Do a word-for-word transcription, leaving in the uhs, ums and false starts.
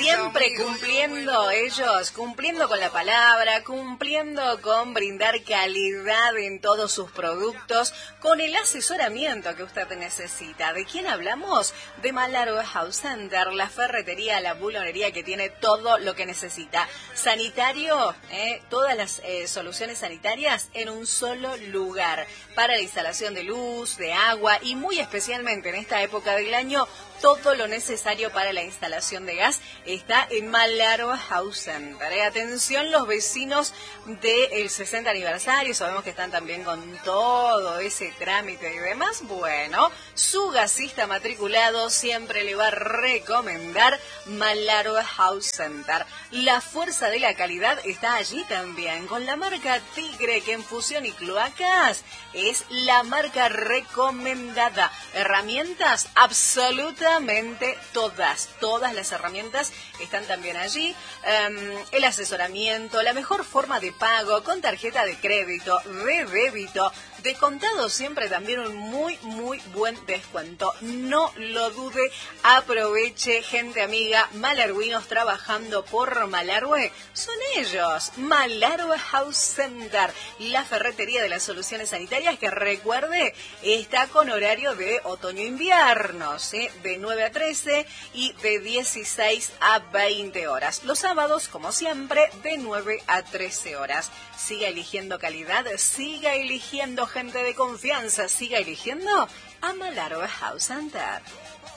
Siempre cumpliendo ellos, cumpliendo con la palabra, cumpliendo con brindar calidad en todos sus productos, con el asesoramiento que usted necesita. ¿De quién hablamos? De Malaro House Center, la ferretería, la bulonería que tiene todo lo que necesita. Sanitario, eh, todas las eh, soluciones sanitarias en un solo lugar, para la instalación de luz, de agua y muy especialmente en esta época del año, todo lo necesario para la instalación de gas está en Malaro House Center. Eh, atención los vecinos del sesenta aniversario, sabemos que están también con todo ese trámite y demás. Bueno, su gasista matriculado siempre le va a recomendar Malaro House Center. La fuerza de la calidad está allí también, con la marca Tigre, que en fusión y cloacas es la marca recomendada. Herramientas absolutamente todas, todas las herramientas están también allí. Um, el asesoramiento, la mejor forma de pago con tarjeta de crédito, de débito, de contado, siempre también un muy, muy buen descuento. No lo dude, aproveche, gente amiga, malarguinos trabajando por Malargüe. Son ellos, Malaro House Center, la ferretería de las soluciones sanitarias que, recuerde, está con horario de otoño-invierno, ¿sí? De nueve a trece y de dieciséis a veinte horas. Los sábados, como siempre, de nueve a trece horas. Siga eligiendo calidad, siga eligiendo gente de confianza, siga eligiendo a Malaro House Center.